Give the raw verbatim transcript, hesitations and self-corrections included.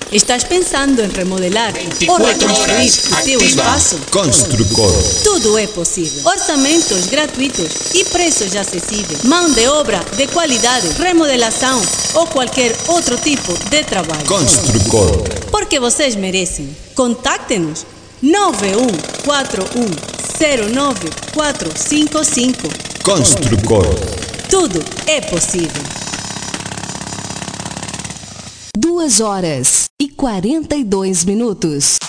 Estás pensando em remodelar ou reconstruir o teu espaço? Construcor. Tudo é possível. Orçamentos gratuitos e preços acessíveis. Mão de obra de qualidade, remodelação ou qualquer outro tipo de trabalho. Construcor. Porque vocês merecem. Contacte-nos nove um quatro um zero nove quatro cinco cinco. Construcor. Tudo é possível. Duas horas e quarenta e dois minutos.